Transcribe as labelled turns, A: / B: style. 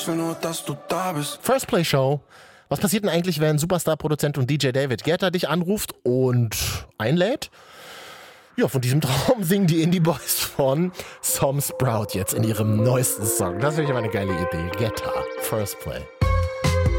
A: nur, dass du da bist.
B: First Play Show. Was passiert denn eigentlich, wenn Superstar-Produzent und DJ David Guetta dich anruft und einlädt? Ja, von diesem Traum singen die Indie Boys von Some Sprout jetzt in ihrem neuesten Song. Das finde ich aber eine geile Idee. Guetta, First Play.